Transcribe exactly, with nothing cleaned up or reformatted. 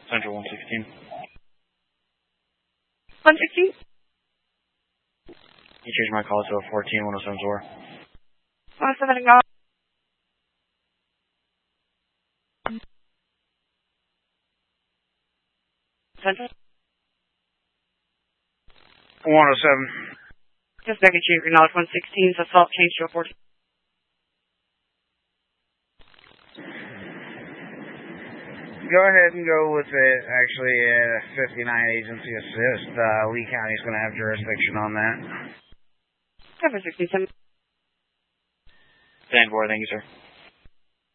Central one sixteen. one sixteen? You changed my call to a fourteen one oh seven four. one oh seven and go. Central? one oh seven. Just making sure you acknowledge one sixteen, so salt change to a fourteen. Go ahead and go with it. Actually, uh, fifty-nine agency assist. Uh, Lee County's going to have jurisdiction on that. Cover sixty-seven. Stand for, thank you, sir.